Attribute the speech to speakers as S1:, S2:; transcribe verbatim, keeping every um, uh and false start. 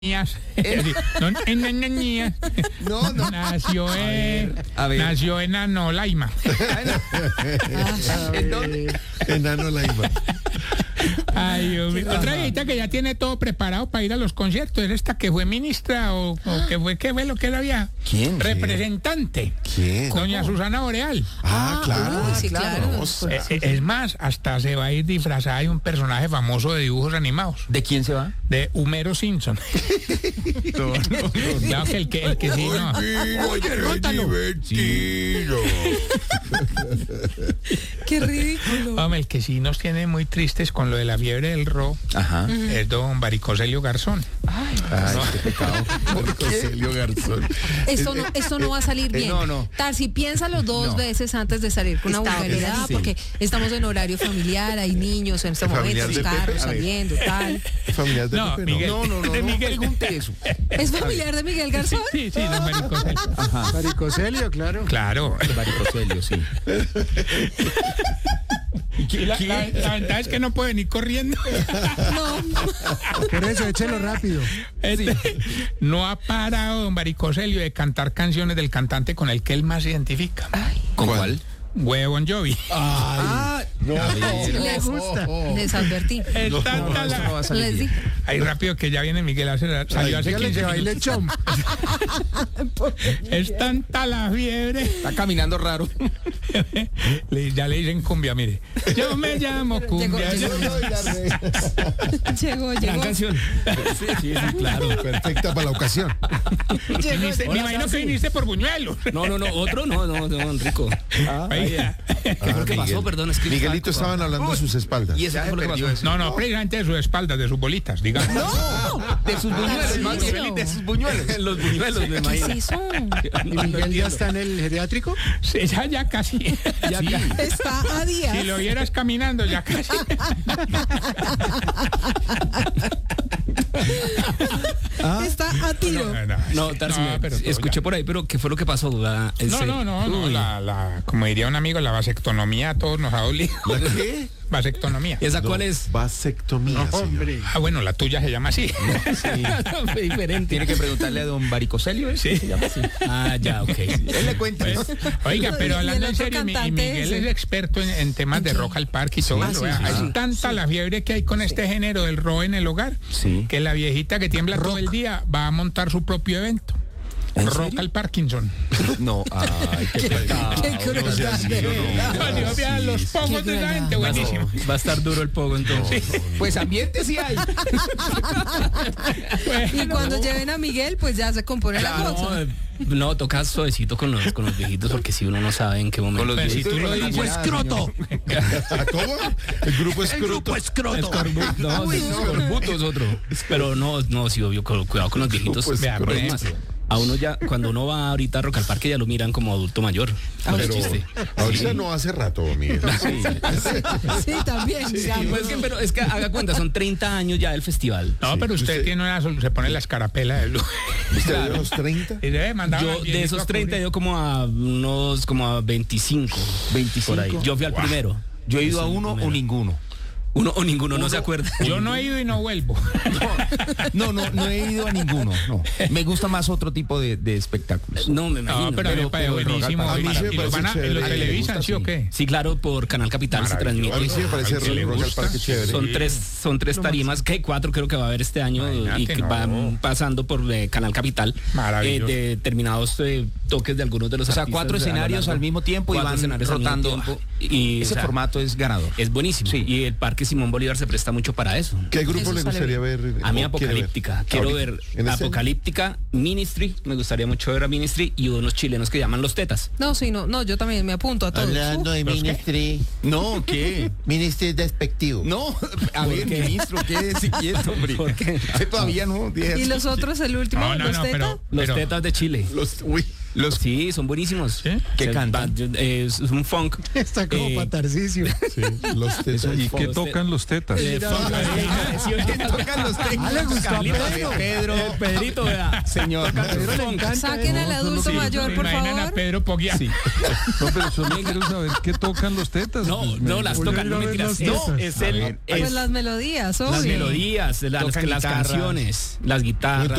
S1: Ñas. No, en Ñañías.
S2: No, no.
S1: Nació en,
S2: A ver.
S1: nació en Anolaima.
S2: ¿En dónde?
S3: Enano Laima.
S1: Ay, Dios mío. Otra viejita que ya tiene todo preparado para ir a los conciertos. ¿Es esta que fue ministra o, o que fue, qué fue lo que era ya?
S3: ¿Quién?
S1: Representante.
S3: ¿Quién?
S1: Doña Susana Boreal.
S3: Ah, claro.
S4: uy, sí, claro.
S3: No,
S1: Eh, eh, es más, hasta se va a ir disfrazada de un personaje famoso de dibujos animados.
S2: ¿De quién se va?
S1: De Homero Simpson.
S3: no, no, no.
S1: Claro que el que, el que sí, no.
S3: Oye, divertido.
S4: Qué ridículo.
S1: Hombre, el que sí nos tiene muy tristes con lo de la fiebre del ro
S2: Ajá.
S1: es don Baricoselio Garzón.
S3: Ay, qué pecado. Celio Garzón.
S4: Esto no, esto no va a salir bien.
S2: no, no.
S4: Tarsi, piénsalo dos
S2: No.
S4: veces antes de salir con una
S2: Está-
S4: vulgaridad,
S2: sí.
S4: porque estamos en horario familiar, hay niños en este
S3: Familiar
S4: momento,
S3: de Pepe,
S4: carros
S3: a ver.
S4: saliendo, tal.
S3: Familiar de
S1: No,
S3: Pepe,
S1: Miguel.
S2: No, no, no,
S1: De
S2: no
S1: Miguel.
S2: pregunte eso.
S4: ¿Es familiar de Miguel Garzón?
S1: Sí, sí, don Baricoselio.
S2: Ajá.
S5: Maricoselio, claro.
S1: Claro.
S2: Baricoselio, sí.
S1: La, la- la ventaja es que no puede venir corriendo.
S4: No.
S5: Por eso, échelo rápido.
S1: Este, no ha parado don Baricoselio de cantar canciones del cantante con el que él más se identifica.
S2: ¿Con
S3: ¿Cuál?
S2: cuál?
S1: Huevo Bon Jovi.
S2: Ah,
S3: No,
S4: Les
S5: gusta.
S4: Les advertí.
S1: Es tanta
S2: no,
S1: la-
S2: eso no va a salir
S4: Les
S2: bien.
S4: dije.
S1: Ahí rápido que ya viene Miguel, hace, salió hace
S5: Dígale
S1: quince
S5: que baile
S1: minutos.
S5: chom.
S1: Es tanta la fiebre.
S2: Está caminando raro.
S1: Le- ya le dicen cumbia, mire. Yo me llamo cumbia.
S4: Llegó, Llegó,
S2: Gran
S4: llegó.
S2: canción. Sí, sí, sí, claro.
S3: perfecta para la ocasión.
S1: Viniste- me imagino que viniste por Buñuelos.
S2: No, no, no, otro no, no, no, Enrico.
S1: Oiga.
S2: ¿Qué fue lo que pasó?
S3: Miguel.
S2: Perdón, es que
S3: Miguelito
S2: estaba-
S3: estaban hablando de sus espaldas.
S2: ¿Y eso qué fue lo que pasó?
S1: No, no, precisamente de sus espaldas, de sus bolitas, digamos.
S2: De sus buñuelos, más
S4: sí.
S2: bien, de sus buñuelos. Los buñuelos, me
S4: ¿Qué
S2: imagino.
S4: es eso?
S5: ¿Y Miguel ya está en el geriátrico?
S1: Sí, ya, ya casi.
S2: Ya,
S1: Sí.
S2: ya.
S4: Está a días.
S1: Si lo vieras caminando, ya casi.
S4: Está a tiro.
S1: No, no,
S2: No, Tarsi,
S1: no, pero todo
S2: escuché
S1: ya.
S2: por ahí, pero ¿qué fue lo que pasó? La-
S1: No,
S2: ese-
S1: no, no, no,
S2: Uy.
S1: la, la, como diría un amigo, la vasectomía a todos nos ha dolido.
S3: ¿La qué?
S1: Vasectomía.
S2: ¿Esa cuál es?
S3: Vasectomía, señor.
S5: Hombre.
S1: Ah, bueno, la tuya se llama así.
S2: Fue diferente. Tiene que preguntarle a don Baricoselio, ¿eh?
S1: Sí.
S2: Se llama así. Ah, ya, ok. Él le cuenta.
S1: Pues, oiga,
S4: No, y-
S1: pero
S4: y
S1: hablando
S4: el
S1: en
S4: otro
S1: serio, mi- y
S4: cantante
S1: Miguel
S4: ese.
S1: es experto en, en temas de rock al parque y todo
S4: Ah,
S1: eso.
S4: sí,
S1: vea.
S4: sí,
S1: Es
S4: sí.
S1: tanta la fiebre que hay con este género del rock en el hogar,
S2: Sí.
S1: que la viejita que tiembla todo el día va a montar su propio evento.
S2: ¿En
S1: Rock
S2: serio?
S1: al Parkinson.
S2: No, ay, qué pecado.
S4: Qué crueldad, de verdad.
S1: No, digo, vean los pogos de la gente,
S2: Va a-
S1: buenísimo.
S2: Va a estar duro el pogo entonces. Pues ambiente sí hay.
S4: Y cuando lleven a Miguel, pues ya se compone la
S2: No,
S4: cosa.
S2: no, toca suavecito con los, con los viejitos porque si uno no sabe en qué momento.
S1: Pues si tú lo dices,
S2: escroto.
S3: ¿Cómo? El grupo Escroto.
S2: escroto. No,
S3: Uy,
S2: sí,
S3: no.
S2: Escorbuto es otro. Pero no, no, sí, obvio, cu- cuidado con los viejitos.
S3: Pues,
S1: vea, por
S3: pero-
S1: ejemplo,
S2: A uno ya, cuando uno va ahorita a Rock al Parque ya lo miran como adulto mayor. No es
S3: Pero
S2: chiste.
S3: ahorita no hace rato, Miguel.
S4: Sí, también. digamos.
S2: Pues es que, pero es que haga cuenta, son treinta años ya del festival.
S1: no,
S3: Sí,
S1: pero usted,
S3: usted-
S1: tiene una, sol- se pone la escarapela de luz.
S3: ¿Usted de los treinta?
S1: Y debe mandar
S2: Yo
S1: al
S2: de
S1: viejito
S2: esos
S1: a
S2: treinta
S1: cubrir.
S2: yo como a unos como a veinticinco.
S6: veinticinco.
S2: Por ahí. Yo fui al
S1: Wow.
S2: primero.
S6: Yo he ido
S2: Ese
S6: a
S2: es el
S6: uno o
S2: primero.
S6: ninguno.
S2: Uno o ninguno, no se acuerda.
S1: Yo no he ido y no vuelvo.
S6: No, no, no he ido a ninguno. No. Me gusta más otro tipo de, de espectáculos.
S2: No, me imagino.
S1: No, pero,
S6: pero-
S1: me parece
S6: pero el
S1: buenísimo.
S3: rock al
S1: Y-
S3: parque
S1: y
S3: me
S1: lo
S3: parece
S1: van a-
S3: chévere.
S1: ¿Lo
S3: A mí me
S1: televisan,
S6: gusta,
S1: sí o
S6: sí.
S1: qué?
S2: Sí, claro, por Canal Capital se
S1: Maravilloso.
S3: A mí sí
S2: transmite.
S3: me parece
S1: Ay, que le
S3: Rock al
S1: gusta.
S3: Parque chévere.
S2: Son tres, son tres tarimas, que hay cuatro creo que va a haber este año
S1: Imagínate,
S2: y que
S1: no.
S2: van pasando por eh, Canal Capital.
S1: Maravilloso.
S2: eh, de determinados eh, toques de algunos de los
S6: O sea,
S2: artistas
S6: cuatro
S2: a lo
S6: escenarios
S2: largo.
S6: al mismo tiempo y
S2: Cuatro
S6: van
S2: escenarios al mismo
S6: rotando.
S2: tiempo. Y,
S6: Ese
S2: o sea,
S6: formato es ganador.
S2: es buenísimo.
S6: Sí.
S2: Y el Parque Simón Bolívar se presta mucho para eso.
S3: ¿Qué grupo
S4: Eso
S3: le
S4: sale
S3: gustaría ver?
S2: A mí
S3: o quiere ver?
S2: Apocalíptica. Quiero
S3: Ahorita,
S2: ver
S3: en este-
S2: Apocalíptica, Ministry. Me gustaría mucho ver a Ministry y unos chilenos que llaman Los Tetas.
S4: No, sí, no, no, yo también me apunto a todos.
S7: Hablando de
S1: ¿los qué?
S7: ministry,
S6: No, ¿qué?
S7: ministry es despectivo.
S6: No, a ver,
S2: qué?
S6: ministro, quédese quieto, hombre.
S2: ¿Por qué?
S6: Usted todavía no.
S4: Y los otros, el último,
S1: No, no,
S4: los
S1: no,
S4: Teta.
S1: pero,
S2: Los
S1: pero
S2: Tetas de Chile.
S3: Los, uy,
S6: Los
S2: Sí, son buenísimos.
S1: ¿Sí?
S6: ¿Qué
S2: Se-
S6: cantan?
S2: va- Es, es un funk.
S5: Está como
S2: Eh,
S5: para Tarcisio.
S3: Sí, los tetas.
S7: ¿Y qué tocan los tetas?
S2: Eh, funk, eh, sí, oye,
S6: tocan los
S5: Ah, le gustó a
S6: Carlitos,
S5: Pedro.
S6: Pedro,
S2: eh, Pedrito, vea.
S6: señor.
S5: Pedro le encanta.
S4: Saquen al
S5: eso.
S4: adulto
S7: Sí,
S4: mayor,
S1: ¿Se
S4: por
S1: imaginan a
S4: favor.
S1: Pedro Poguía?
S6: Sí.
S7: No, pero solo quiero saber qué tocan los tetas.
S2: No,
S7: Pues me-
S2: no, las
S5: Oye,
S2: tocan, no
S5: mira,
S2: mentiras.
S5: las
S2: No,
S5: tetas.
S2: es
S6: A
S2: el.
S6: ver,
S2: es
S4: Pues las melodías, obvio.
S2: las melodías, la- las,
S6: Tocan
S2: las
S6: guitarras.
S2: canciones, las guitarras.